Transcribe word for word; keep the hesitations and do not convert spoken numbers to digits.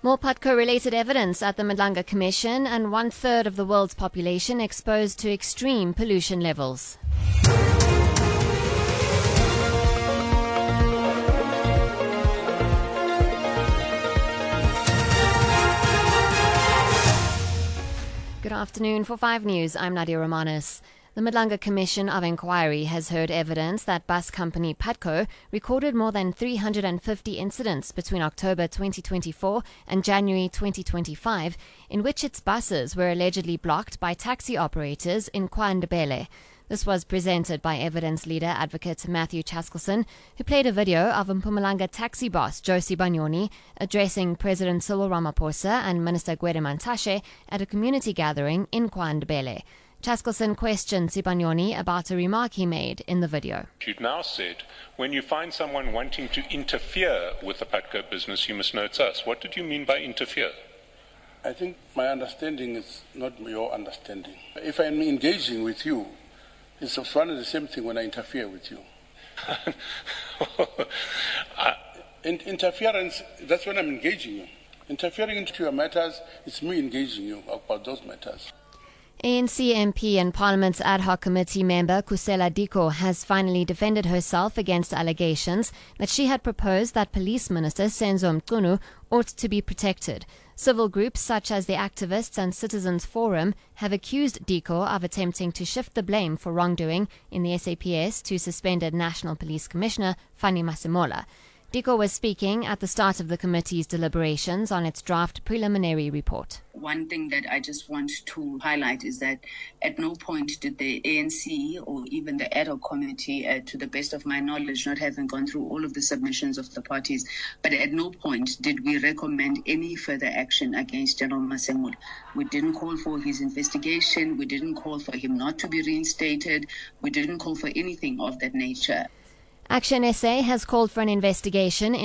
More Putco-related evidence at the Madlanga Commission, and one-third of the world's population exposed to extreme pollution levels. Good afternoon. For five News, I'm Nadia Romanis. The Madlanga Commission of Inquiry has heard evidence that bus company Putco recorded more than three hundred fifty incidents between October twenty twenty-four and January twenty twenty-five, in which its buses were allegedly blocked by taxi operators in KwaNdebele. This was presented by evidence leader advocate Matthew Chaskelson, who played a video of Mpumalanga taxi boss Josie Banyoni addressing President Cyril Ramaphosa and Minister Gwede Mantashe at a community gathering in KwaNdebele. Chaskelson questioned Sibanyoni about a remark he made in the video. You've now said, when you find someone wanting to interfere with the Putco business, you must know it's us. What did you mean by interfere? I think my understanding is not your understanding. If I'm engaging with you, it's one and the same thing when I interfere with you. uh, In, interference, that's when I'm engaging you. Interfering into your matters, it's me engaging you about those matters. A N C M P and Parliament's ad hoc committee member Kusela Diko has finally defended herself against allegations that she had proposed that Police Minister Senzo Mchunu ought to be protected. Civil groups such as the Activists and Citizens Forum have accused Diko of attempting to shift the blame for wrongdoing in the S A P S to suspended National Police Commissioner Fanny Masemola. Diko was speaking at the start of the committee's deliberations on its draft preliminary report. One thing that I just want to highlight is that at no point did the A N C or even the ad hoc committee, uh, to the best of my knowledge, not having gone through all of the submissions of the parties, but at no point did we recommend any further action against General Masemola. We didn't call for his investigation. We didn't call for him not to be reinstated. We didn't call for anything of that nature. Action S A has called for an investigation